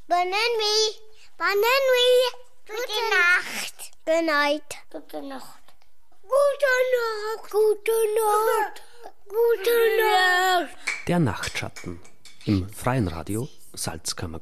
Bonne nuit. Gute Nacht. Good night. Gute Nacht. Gute Nacht. Gute Nacht. Gute Nacht. Der Nachtschatten im Freien Radio Salzkammer.